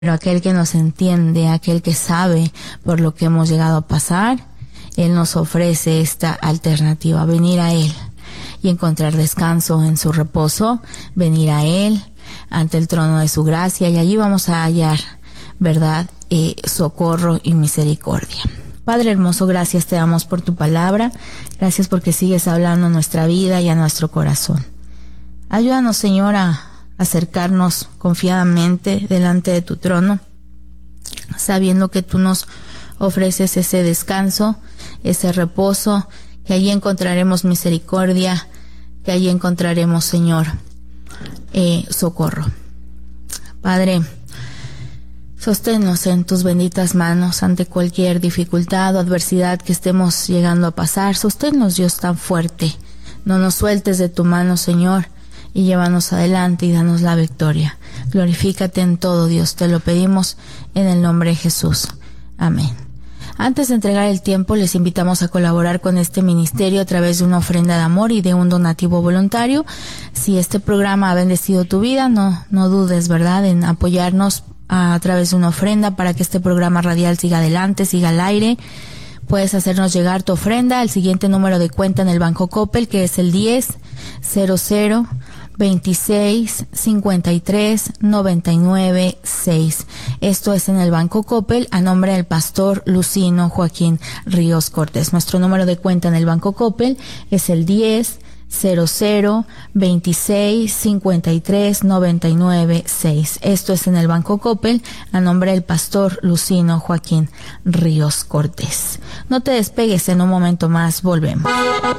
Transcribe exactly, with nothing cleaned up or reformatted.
Pero aquel que nos entiende, aquel que sabe por lo que hemos llegado a pasar, Él nos ofrece esta alternativa, venir a Él y encontrar descanso en su reposo, venir a Él ante el trono de su gracia, y allí vamos a hallar, ¿verdad?, eh, socorro y misericordia. Padre hermoso, gracias te damos por tu palabra, gracias porque sigues hablando a nuestra vida y a nuestro corazón. Ayúdanos, Señor, a acercarnos confiadamente delante de tu trono, sabiendo que tú nos ofreces ese descanso, ese reposo, que allí encontraremos misericordia, que allí encontraremos, Señor, eh, socorro. Padre, sosténnos en tus benditas manos ante cualquier dificultad o adversidad que estemos llegando a pasar. Sosténnos, Dios tan fuerte. No nos sueltes de tu mano, Señor, y llévanos adelante y danos la victoria. Glorifícate en todo, Dios, te lo pedimos en el nombre de Jesús. Amén. Antes de entregar el tiempo, les invitamos a colaborar con este ministerio a través de una ofrenda de amor y de un donativo voluntario. Si este programa ha bendecido tu vida, no, no dudes, ¿verdad?, en apoyarnos a, a través de una ofrenda para que este programa radial siga adelante, siga al aire. Puedes hacernos llegar tu ofrenda al siguiente número de cuenta en el Banco Coppel, que es el diez cero cero veintiséis cincuenta y tres noventa y nueve seis. Esto es en el Banco Coppel a nombre del pastor Lucino Joaquín Ríos Cortés. Nuestro número de cuenta en el Banco Coppel es el diez cero cero veintiséis cincuenta y tres noventa y nueve seis. Esto es en el Banco Coppel a nombre del pastor Lucino Joaquín Ríos Cortés. No te despegues, en un momento más volvemos.